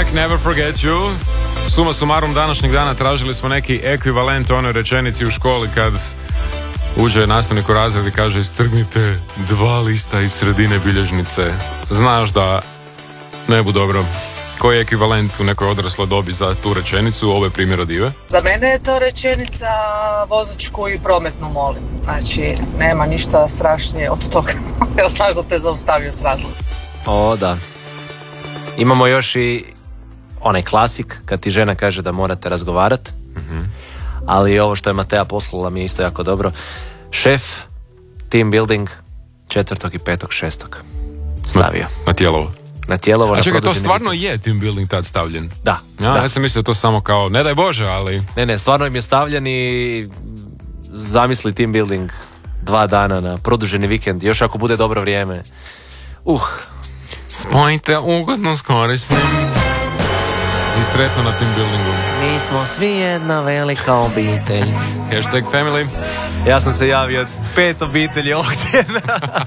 track Never Forget You. Suma sumarum današnjeg dana tražili smo neki ekvivalent onoj rečenici u školi kad uđe nastavnik u razred i kaže istrgnite 2 lista iz sredine bilježnice. Znaš da ne bu dobro. Koji je ekvivalent u nekoj odrasloj dobi za tu rečenicu? Ovo je primjer od Ive. Za mene je to rečenica vozačku i prometnu molim. Znači, nema ništa strašnije od toga. Jel znaš da te zaustavio s razlogom? O, da. Imamo još i onaj klasik, kad ti žena kaže da morate razgovarati. Mm-hmm. Ali ovo što je Matea poslala mi je isto jako dobro. Šef, team building, 4. i 5.6. stavio. Na Tijelovo. Na Tijelovo. A čekaj, to stvarno je team building tad stavljen? Da. Ja sam mislio to samo kao, ne daj Bože, ali... Ne, stvarno im je stavljen i zamisli team building 2 dana na produženi vikend, još ako bude dobro vrijeme. Spojite ugodno s korisnim. I sretno na team buildingu. Mi smo svi jedna velika obitelj. Hashtag family. Ja sam se javio 5 obitelji ovog tjedna.